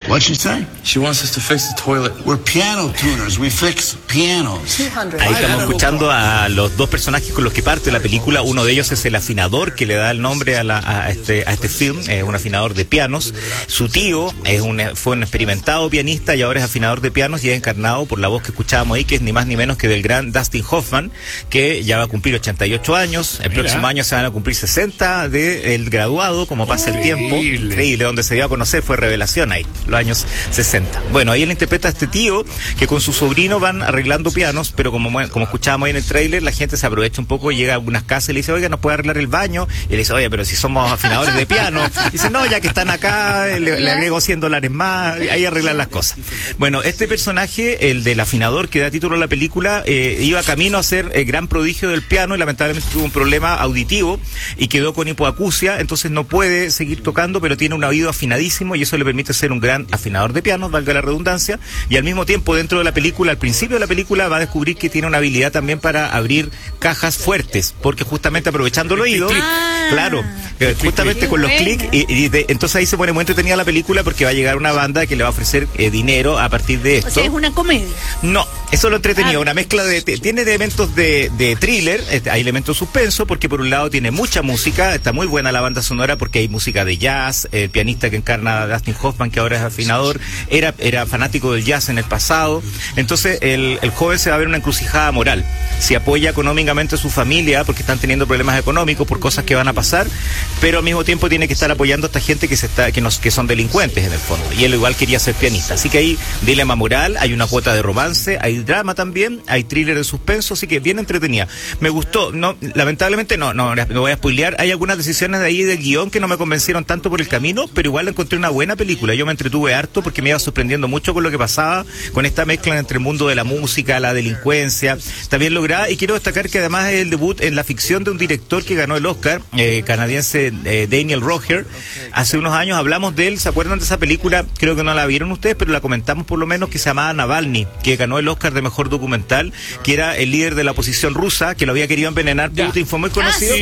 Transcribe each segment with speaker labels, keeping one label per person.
Speaker 1: What'd she say?
Speaker 2: She wants us to fix the toilet.
Speaker 1: We're piano tuners. We fix pianos.
Speaker 3: Ahí estamos escuchando a los dos personajes con los que parte la película. Uno de ellos es el afinador que le da el nombre a este film, es un afinador de pianos. Su tío fue un experimentado pianista y ahora es afinador de pianos y es encarnado por la voz que escuchábamos ahí, que es ni más ni menos que del gran Dustin Hoffman, que ya va a cumplir 88 años. El próximo año se van a cumplir 60 del graduado, como pasa el tiempo. Increíble, donde se dio a conocer, fue revelación ahí, los años 60. Bueno, ahí él interpreta a este tío que con su sobrino van arreglando pianos, pero como escuchábamos ahí en el tráiler, la gente se aprovecha un poco, llega a algunas casas y le dice, oiga, ¿nos puede arreglar el baño? Y le dice, oye, pero si somos afinadores de piano. Y dice, no, ya que están acá, le agrego $100 más, ahí arreglan las cosas. Bueno, este personaje, el del afinador que da título a la película, iba camino a ser el gran prodigio del piano y lamentablemente tuvo un problema auditivo y quedó con hipoacusia, entonces no puede seguir tocando, pero tiene un oído afinadísimo y eso le permite ser un gran afinador de piano, valga la redundancia, y al mismo tiempo dentro de la película, al principio de la película, va a descubrir que tiene una habilidad también para abrir cajas fuertes, porque justamente aprovechando el oído, claro, justamente con los clics, entonces ahí se pone muy entretenida la película porque va a llegar una banda que le va a ofrecer dinero a partir de esto.
Speaker 4: O sea, es una comedia.
Speaker 3: No, eso es lo entretenido, una mezcla tiene elementos de thriller, hay elementos de suspenso, porque por un lado tiene mucha música, está muy buena la banda sonora porque hay música de jazz, el pianista que encarna a Dustin Hoffman, que ahora es afinador, era fanático del jazz en el pasado, entonces el joven se va a ver una encrucijada moral, si apoya económicamente a su familia porque están teniendo problemas económicos por cosas que van a pasar, pero al mismo tiempo tiene que estar apoyando a esta gente que son delincuentes en el fondo, y él igual quería ser pianista, así que hay dilema moral, hay una cuota de romance, hay drama también, hay thriller de suspenso, así que bien entretenida. Me gustó, no, lamentablemente no me voy a spoilear, hay algunas decisiones de ahí del guión que no me convencieron tanto por el camino, pero igual encontré una buena película, yo me entretuve harto porque me iba sorprendiendo mucho con lo que pasaba, con esta mezcla entre el mundo de la música, la delincuencia, está bien lograda, y quiero destacar que además es el debut en la ficción de un director que ganó el Oscar, canadiense, Daniel Roher. Hace unos años hablamos de él, ¿se acuerdan de esa película? Creo que no la vieron ustedes, pero la comentamos por lo menos, que se llamaba Navalny, que ganó el Oscar de mejor documental, que era el líder de la oposición rusa, que lo había querido envenenar Putin, fue muy conocido.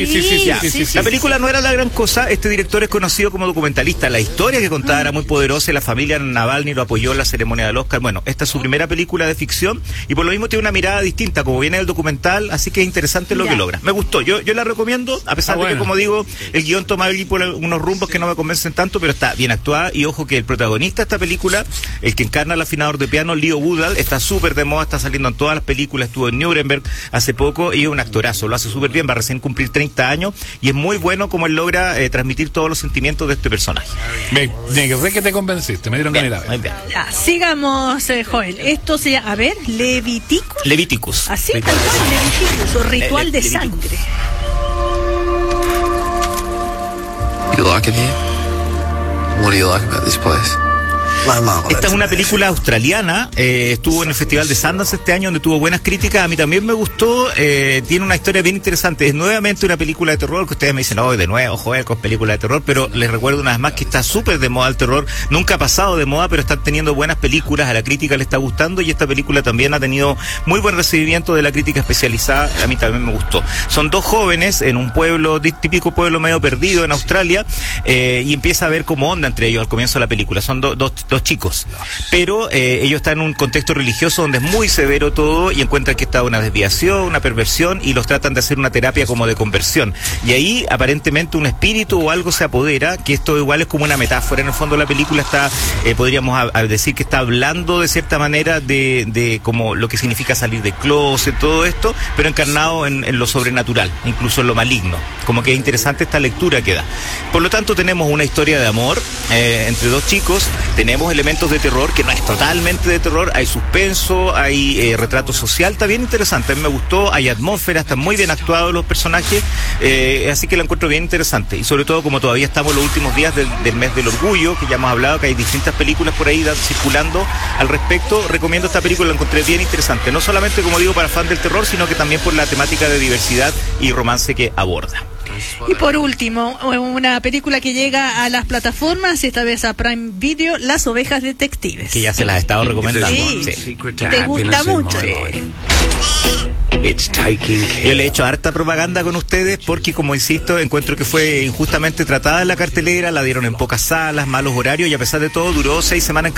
Speaker 3: La película no era la gran cosa, este director es conocido como documentalista, la historia que contaba era muy poderosa y la familia Navalny lo apoyó en la ceremonia del Oscar. Bueno, esta es su primera película de ficción y por lo mismo tiene una mirada distinta, como viene del documental, así que es interesante lo que logra. Me gustó, yo la recomiendo, a pesar de que, como digo, el guión toma aquí por unos rumbos que no me convencen tanto, pero está bien actuada, y ojo que el protagonista de esta película, el que encarna al afinador de piano, Leo Woodall, está súper de moda, está saliendo en todas las películas, estuvo en Nuremberg hace poco y es un actorazo, lo hace súper bien, va a recién cumplir 30 años y es muy bueno como él logra transmitir todos los sentimientos de este personaje.
Speaker 5: Sé que te convenciste, me dieron ganas.
Speaker 4: Sigamos, Joel. Esto se llama, a ver, Leviticus. Así, tal cual, Leviticus, o ritual de sangre.
Speaker 2: You like it here? What do you like about this place?
Speaker 3: Esta es una película australiana, estuvo en el Festival de Sundance este año, donde tuvo buenas críticas, a mí también me gustó, tiene una historia bien interesante, es nuevamente una película de terror, que ustedes me dicen, de nuevo, joder, con película de terror, pero les recuerdo una vez más que está súper de moda el terror, nunca ha pasado de moda, pero están teniendo buenas películas, a la crítica le está gustando, y esta película también ha tenido muy buen recibimiento de la crítica especializada, a mí también me gustó. Son dos jóvenes en un pueblo, típico pueblo medio perdido en Australia, y empieza a ver cómo onda entre ellos al comienzo de la película, son dos chicos, pero ellos están en un contexto religioso donde es muy severo todo y encuentran que está una desviación, una perversión, y los tratan de hacer una terapia como de conversión, y ahí aparentemente un espíritu o algo se apodera, que esto igual es como una metáfora, en el fondo la película está, podríamos decir que está hablando de cierta manera de como lo que significa salir de closet, todo esto, pero encarnado en lo sobrenatural, incluso en lo maligno, como que es interesante esta lectura que da. Por lo tanto tenemos una historia de amor entre dos chicos, tenemos elementos de terror, que no es totalmente de terror, hay suspenso, hay retrato social, está bien interesante, a mí me gustó, hay atmósfera, están muy bien actuados los personajes, así que la encuentro bien interesante, y sobre todo como todavía estamos en los últimos días del mes del orgullo, que ya hemos hablado, que hay distintas películas por ahí circulando al respecto, recomiendo esta película, la encontré bien interesante, no solamente, como digo, para fan del terror, sino que también por la temática de diversidad y romance que aborda.
Speaker 4: Y por último, una película que llega a las plataformas, esta vez a Prime Video, Las ovejas detectives.
Speaker 3: Que ya se las he estado recomendando.
Speaker 4: Sí. Te gusta mucho.
Speaker 3: Yo le he hecho harta propaganda con ustedes porque, como insisto, encuentro que fue injustamente tratada en la cartelera, la dieron en pocas salas, malos horarios, y a pesar de todo duró 6 semanas en